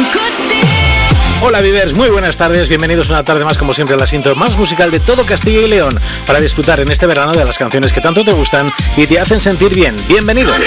Hola Vivers, muy buenas tardes, bienvenidos una tarde más como siempre a la intro más musical de todo Castilla y León para disfrutar en este verano de las canciones que tanto te gustan y te hacen sentir bien. Bienvenidos.